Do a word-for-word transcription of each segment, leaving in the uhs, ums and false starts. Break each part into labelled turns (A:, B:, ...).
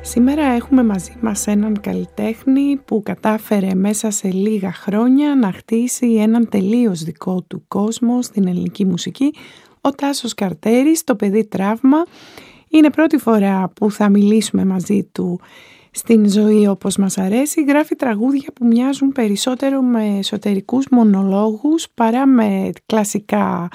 A: Σήμερα έχουμε μαζί μας έναν καλλιτέχνη που κατάφερε μέσα σε λίγα χρόνια να χτίσει έναν τελείως δικό του κόσμο στην ελληνική μουσική. Ο Τάσος Καρτέρης, το παιδί τραύμα. Είναι πρώτη φορά που θα μιλήσουμε μαζί του στην ζωή όπως μας αρέσει. Γράφει τραγούδια που μοιάζουν περισσότερο με εσωτερικούς μονολόγους παρά με κλασικά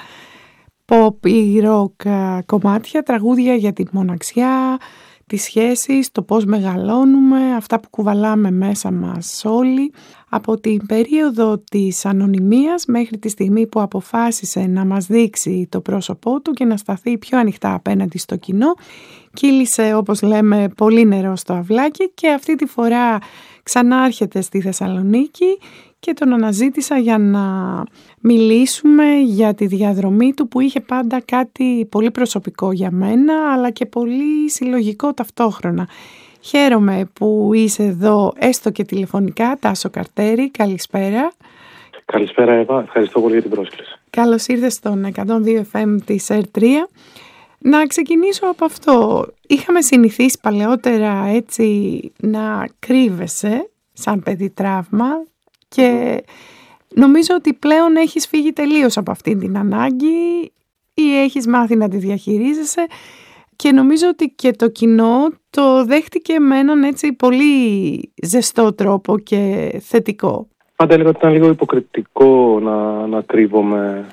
A: pop ή rock κομμάτια. Τραγούδια για τη μοναξιά, τις σχέσεις, το πώς μεγαλώνουμε, αυτά που κουβαλάμε μέσα μας όλοι. Από την περίοδο της ανωνυμίας μέχρι τη στιγμή που αποφάσισε να μας δείξει το πρόσωπό του και να σταθεί πιο ανοιχτά απέναντι στο κοινό, κύλησε, όπως λέμε, πολύ νερό στο αυλάκι και αυτή τη φορά ξανάρχεται στη Θεσσαλονίκη και τον αναζήτησα για να μιλήσουμε για τη διαδρομή του που είχε πάντα κάτι πολύ προσωπικό για μένα αλλά και πολύ συλλογικό ταυτόχρονα. Χαίρομαι που είσαι εδώ έστω και τηλεφωνικά. Τάσο Καρτέρη, καλησπέρα.
B: Καλησπέρα Εύα, ευχαριστώ πολύ για την πρόσκληση.
A: Καλώς ήρθες στον εκατόν δύο εφ εμ της Ερ τρία. Να ξεκινήσω από αυτό. Είχαμε συνηθίσει παλαιότερα έτσι να κρύβεσαι σαν παιδί τραύμα και νομίζω ότι πλέον έχεις φύγει τελείως από αυτή την ανάγκη ή έχεις μάθει να τη διαχειρίζεσαι και νομίζω ότι και το κοινό το δέχτηκε με έναν έτσι πολύ ζεστό τρόπο και θετικό.
B: Πάντα έλεγα ότι ήταν λίγο υποκριτικό να, να κρύβομαι,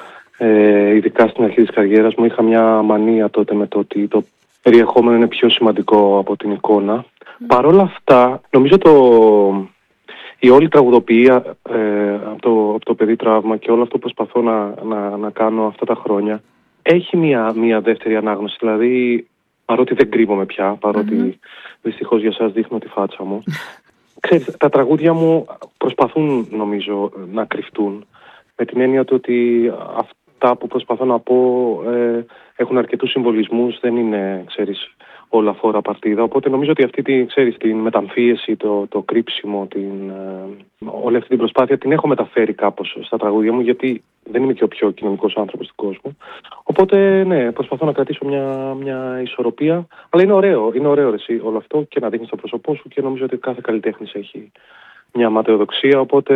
B: ε, ειδικά στην αρχή της καριέρας μου. Είχα μια μανία τότε με το ότι το περιεχόμενο είναι πιο σημαντικό από την εικόνα. Mm. Παρ' όλα αυτά, νομίζω το... η όλη τραγουδοποιία ε, από, το, από το παιδί τραύμα και όλο αυτό που προσπαθώ να, να, να κάνω αυτά τα χρόνια έχει μια, μια δεύτερη ανάγνωση. Δηλαδή, παρότι δεν κρύβομαι πια, παρότι mm-hmm. δυστυχώς για σας δείχνω τη φάτσα μου. Ξέρεις, τα τραγούδια μου προσπαθούν νομίζω να κρυφτούν. Με την έννοια του ότι αυτά που προσπαθώ να πω ε, έχουν αρκετούς συμβολισμούς, δεν είναι, ξέρεις, όλα φόρα παρτίδα. Οπότε νομίζω ότι αυτή τη, ξέρεις, την μεταμφίεση, το, το κρύψιμο, την, ε, όλη αυτή την προσπάθεια την έχω μεταφέρει κάπως στα τραγούδια μου, γιατί δεν είμαι και ο πιο κοινωνικός άνθρωπος του κόσμου. Οπότε, ναι, προσπαθώ να κρατήσω μια, μια ισορροπία. Αλλά είναι ωραίο, είναι ωραίο εσύ, όλο αυτό και να δείχνεις το πρόσωπό σου και νομίζω ότι κάθε καλλιτέχνης έχει μια ματαιοδοξία. Οπότε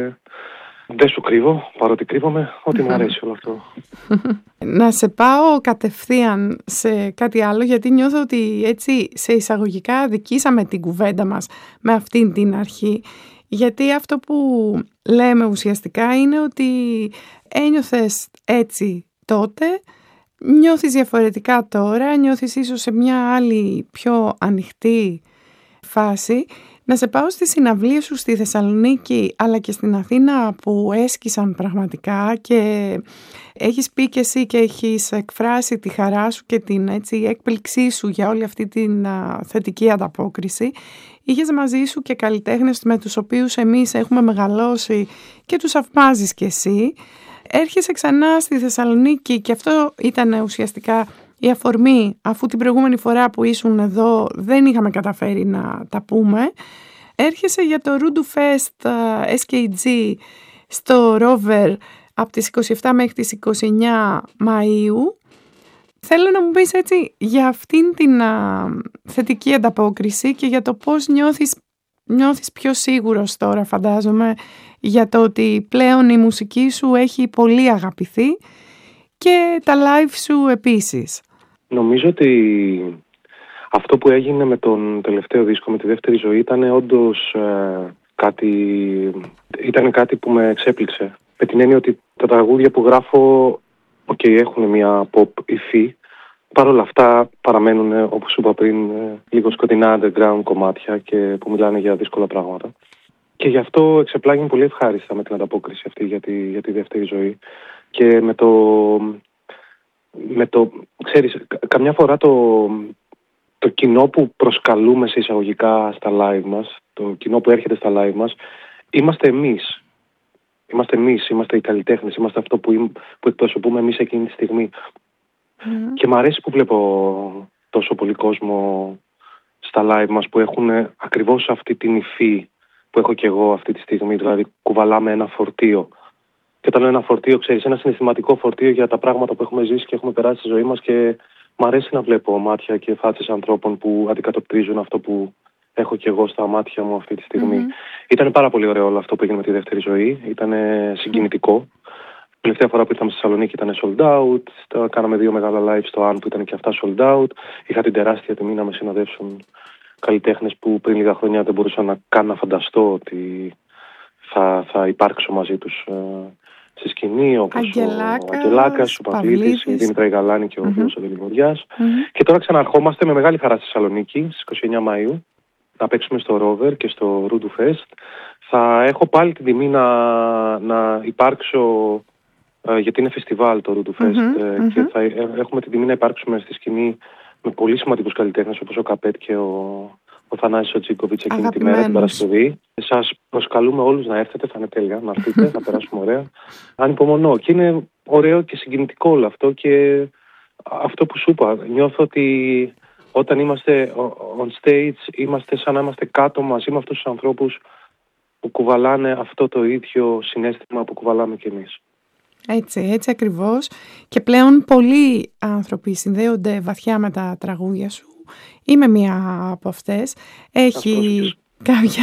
B: δεν σου κρύβω, παρότι κρύβομαι, ότι μου αρέσει όλο αυτό.
A: Να σε πάω κατευθείαν σε κάτι άλλο, γιατί νιώθω ότι έτσι σε εισαγωγικά δικήσαμε την κουβέντα μας με αυτήν την αρχή. Γιατί αυτό που λέμε ουσιαστικά είναι ότι ένιωθες έτσι τότε, νιώθεις διαφορετικά τώρα, νιώθεις ίσως σε μια άλλη πιο ανοιχτή φάση. Να σε πάω στις συναυλίες σου στη Θεσσαλονίκη αλλά και στην Αθήνα που έσκησαν πραγματικά και έχεις πει και εσύ και έχεις εκφράσει τη χαρά σου και την έτσι, έκπληξή σου για όλη αυτή την α, θετική ανταπόκριση. Είχες μαζί σου και καλλιτέχνες με τους οποίους εμείς έχουμε μεγαλώσει και τους θαυμάζεις κι εσύ. Έρχεσαι ξανά στη Θεσσαλονίκη και αυτό ήταν ουσιαστικά η αφορμή, αφού την προηγούμενη φορά που ήσουν εδώ δεν είχαμε καταφέρει να τα πούμε. Έρχεσαι για το Rudu Fest ες κέι τζι στο Rover από τις είκοσι επτά μέχρι τις είκοσι εννέα Μαΐου. Θέλω να μου πεις έτσι για αυτήν την α, θετική ανταπόκριση και για το πώς νιώθεις, νιώθεις πιο σίγουρος τώρα, φαντάζομαι, για το ότι πλέον η μουσική σου έχει πολύ αγαπηθεί και τα live σου επίσης.
B: Νομίζω ότι αυτό που έγινε με τον τελευταίο δίσκο, με τη δεύτερη ζωή, ήταν όντως ε, κάτι, ήταν κάτι που με εξέπληξε. Με την έννοια ότι τα τραγούδια που γράφω, okay, έχουν μια pop υφή. Παρ' όλα αυτά παραμένουν, όπως είπα πριν, λίγο σκοτεινά underground κομμάτια και που μιλάνε για δύσκολα πράγματα. Και γι' αυτό εξεπλάγει πολύ ευχάριστα με την ανταπόκριση αυτή για τη, για τη δεύτερη ζωή. Και με το... Με το, ξέρεις, καμιά φορά το, το κοινό που προσκαλούμε σε εισαγωγικά στα live μας, το κοινό που έρχεται στα live μας, είμαστε εμείς. Είμαστε εμείς, είμαστε οι καλλιτέχνες, είμαστε αυτό που, που εκπροσωπούμε εμείς εκείνη τη στιγμή. Mm. Και μ' αρέσει που βλέπω τόσο πολύ κόσμο στα live μας που έχουν ακριβώς αυτή την υφή που έχω και εγώ αυτή τη στιγμή, δηλαδή κουβαλάμε ένα φορτίο. Και όταν λέω ένα φορτίο, ξέρεις, ένα συναισθηματικό φορτίο για τα πράγματα που έχουμε ζήσει και έχουμε περάσει στη ζωή μας και Μ' αρέσει να βλέπω μάτια και φάτσες ανθρώπων που αντικατοπτρίζουν αυτό που έχω και εγώ στα μάτια μου αυτή τη στιγμή. Mm-hmm. Ήταν πάρα πολύ ωραίο όλο αυτό που έγινε με τη δεύτερη ζωή. Ήταν συγκινητικό. Mm-hmm. Τελευταία φορά που ήρθαμε στη Θεσσαλονίκη ήταν sold out. Κάναμε δύο μεγάλα live στο Αν που ήταν και αυτά sold out. Είχα την τεράστια τιμή να με συνοδεύσουν καλλιτέχνες που πριν λίγα χρόνια δεν μπορούσα να καν να φανταστώ ότι θα, θα υπάρξω μαζί τους ε, στη σκηνή, όπως
A: Αγγελάκας,
B: ο Αγγελάκας, ο Παυλίτης, η Δήμητρα Γαλάνη και ο Φίλος mm-hmm. ο Δελιβοδιάς. Mm-hmm. Και τώρα ξαναρχόμαστε με μεγάλη χαρά στη Θεσσαλονίκη στις είκοσι εννέα Μαΐου να παίξουμε στο Rover και στο Ρούντου Fest. Θα έχω πάλι την τιμή να, να υπάρξω, ε, γιατί είναι φεστιβάλ το Ρούντου Fest mm-hmm. ε, και θα ε, έχουμε την τιμή να υπάρξουμε στη σκηνή με πολύ σημαντικούς καλλιτέχνες όπως ο Καπέτ και ο, ο Θανάσης ο Τζίκοβιτς εκείνη τη μέρα την Παρασκευή. Σας προσκαλούμε όλους να έρθετε, θα είναι τέλεια, να έρθετε, θα περάσουμε ωραία. Ανυπομονώ και είναι ωραίο και συγκινητικό όλο αυτό και αυτό που σου είπα, νιώθω ότι όταν είμαστε on stage είμαστε σαν να είμαστε κάτω μαζί με αυτούς τους ανθρώπους που κουβαλάνε αυτό το ίδιο συναίσθημα που κουβαλάμε κι εμείς.
A: Έτσι, έτσι ακριβώς. Και πλέον πολλοί άνθρωποι συνδέονται βαθιά με τα τραγούδια σου. Είμαι μία από αυτές. Έχει κάποια,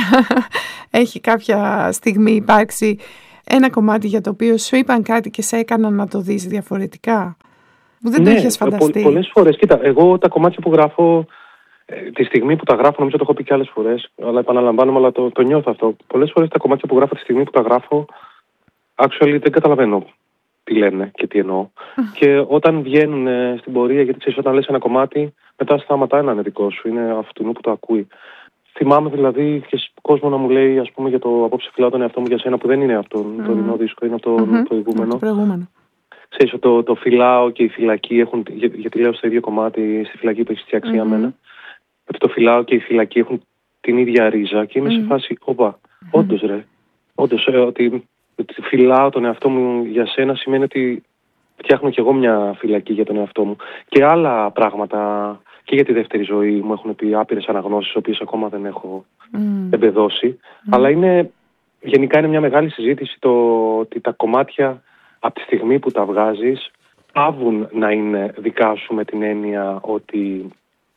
A: έχει κάποια στιγμή υπάρξει ένα κομμάτι για το οποίο σου είπαν κάτι και σε έκαναν να το δεις διαφορετικά, που δεν ναι, το είχες φανταστεί?
B: Πο, πολλές φορές. Κοίτα, εγώ τα κομμάτια που γράφω, ε, τη στιγμή που τα γράφω, νομίζω το έχω πει και άλλες φορές, αλλά επαναλαμβάνομαι, αλλά το, το νιώθω αυτό. Πολλές φορές τα κομμάτια που γράφω τη στιγμή που τα γράφω, actually δεν καταλαβαίνω τι λένε και τι εννοώ. Mm. Και όταν βγαίνουν ε, στην πορεία, γιατί ξέρεις, όταν λες ένα κομμάτι, μετά σταματάει να είναι δικό σου, είναι αυτού που το ακούει. Θυμάμαι δηλαδή και κόσμο να μου λέει, ας πούμε, για το απόψε φυλάω τον εαυτό μου για σένα, που δεν είναι αυτό mm. το τωρινό δίσκο, είναι από το mm-hmm. προηγούμενο.
A: προηγούμενο.
B: Ξέρεις, το, το φυλάω και η φυλακή έχουν, για, γιατί λέω στο ίδιο κομμάτι, στη φυλακή που έχει φτιάξει mm-hmm. για μένα, ότι το φυλάω και η φυλακή έχουν την ίδια ρίζα και είμαι mm-hmm. σε φάση, όπα, mm-hmm. όντως ρε, όντως ε, ότι φυλάω τον εαυτό μου για σένα σημαίνει ότι φτιάχνω κι εγώ μια φυλακή για τον εαυτό μου. Και άλλα πράγματα και για τη δεύτερη ζωή μου έχουν πει άπειρες αναγνώσεις, οποίες ακόμα δεν έχω mm. εμπεδώσει. Mm. Αλλά είναι, γενικά είναι μια μεγάλη συζήτηση το ότι τα κομμάτια από τη στιγμή που τα βγάζεις πάβουν να είναι δικά σου με την έννοια ότι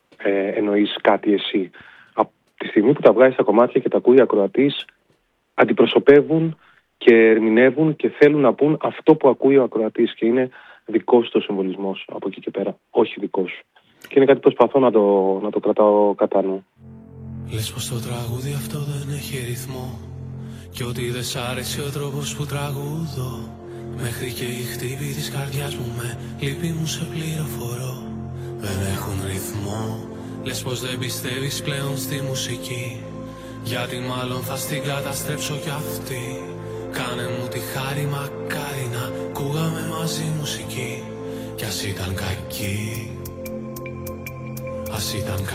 B: ε, εννοείς κάτι εσύ. Από τη στιγμή που τα βγάζεις τα κομμάτια και τα ακούει ακροατής, αντιπροσωπεύουν και ερμηνεύουν και θέλουν να πούν αυτό που ακούει ο ακροατής και είναι δικός του ο συμβολισμός από εκεί και πέρα, όχι δικός σου. Και είναι κάτι που προσπαθώ να το, να το κρατάω κατά νου.
C: Λες πως το τραγούδι αυτό δεν έχει ρυθμό και ότι δεν σ' άρεσε ο τρόπος που τραγούδω, μέχρι και οι χτύποι της καρδιάς μου με λύπη μου σε πληροφορώ. Δεν έχουν ρυθμό. Λες πως δεν πιστεύεις πλέον στη μουσική, γιατί μάλλον θα στην καταστρέψω κι αυτή. Κάνε μου τη χάρη, μακάρι να ακούγαμε μαζί μουσική, κι ας ήταν κακή, ας ήταν κακή.